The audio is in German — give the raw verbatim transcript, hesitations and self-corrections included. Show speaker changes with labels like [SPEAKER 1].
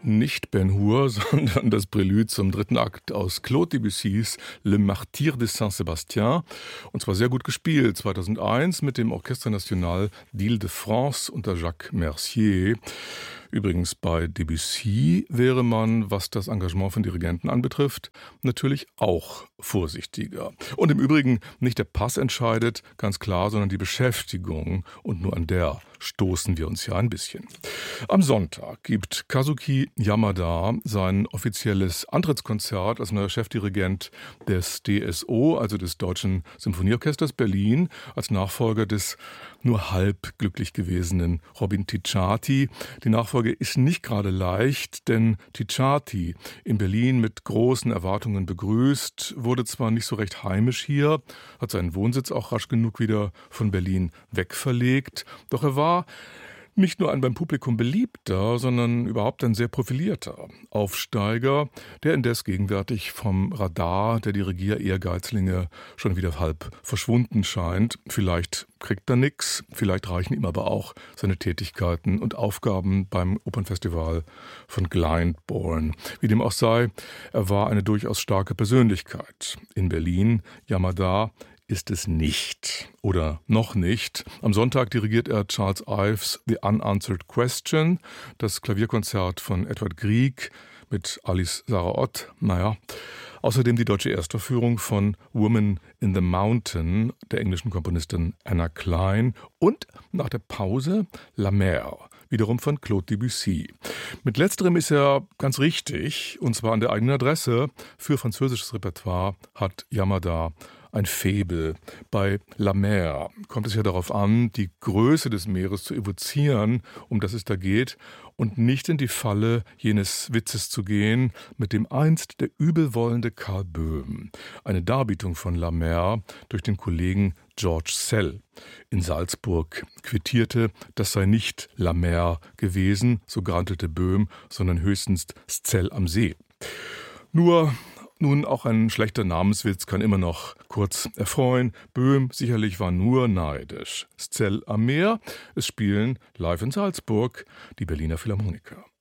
[SPEAKER 1] nicht Ben Hur, sondern das Prälude zum dritten Akt aus Claude Debussys Le Martyr de Saint-Sébastien. Und zwar sehr gut gespielt, zweitausendeins mit dem Orchestre National d'Île-de-France unter Jacques Mercier. Übrigens bei Debussy wäre man, was das Engagement von Dirigenten anbetrifft, natürlich auch vorsichtiger. Und im Übrigen nicht der Pass entscheidet, ganz klar, sondern die Beschäftigung. Und nur an der stoßen wir uns ja ein bisschen. Am Sonntag gibt Kazuki Yamada sein offizielles Antrittskonzert als neuer Chefdirigent des D S O, also des Deutschen Symphonieorchesters Berlin, als Nachfolger des nur halb glücklich gewesenen Robin Ticciati. Die Nachfolge ist nicht gerade leicht, denn Ticciati, in Berlin mit großen Erwartungen begrüßt, wurde zwar nicht so recht heimisch hier, hat seinen Wohnsitz auch rasch genug wieder von Berlin wegverlegt, doch er war nicht nur ein beim Publikum beliebter, sondern überhaupt ein sehr profilierter Aufsteiger, der indes gegenwärtig vom Radar der Dirigier-Ehrgeizlinge schon wieder halb verschwunden scheint. Vielleicht kriegt er nix, vielleicht reichen ihm aber auch seine Tätigkeiten und Aufgaben beim Opernfestival von Glyndebourne. Wie dem auch sei, er war eine durchaus starke Persönlichkeit. In Berlin, Yamada, ist es nicht oder noch nicht. Am Sonntag dirigiert er Charles Ives The Unanswered Question, das Klavierkonzert von Edward Grieg mit Alice Sarah Ott. Naja, außerdem die deutsche Erstaufführung von Woman in the Mountain der englischen Komponistin Anna Klein und nach der Pause La Mer, wiederum von Claude Debussy. Mit letzterem ist er ganz richtig, und zwar an der eigenen Adresse. Für französisches Repertoire hat Yamada ein Faible. Bei La Mer kommt es ja darauf an, die Größe des Meeres zu evozieren, um das es da geht, und nicht in die Falle jenes Witzes zu gehen, mit dem einst der übelwollende Karl Böhm eine Darbietung von La Mer durch den Kollegen George Szell in Salzburg quittierte. Das sei nicht La Mer gewesen, so grantelte Böhm, sondern höchstens Szell am See. Nur Nun, auch ein schlechter Namenswitz kann immer noch kurz erfreuen. Böhm sicherlich war nur neidisch. Szell am Meer, es spielen live in Salzburg die Berliner Philharmoniker.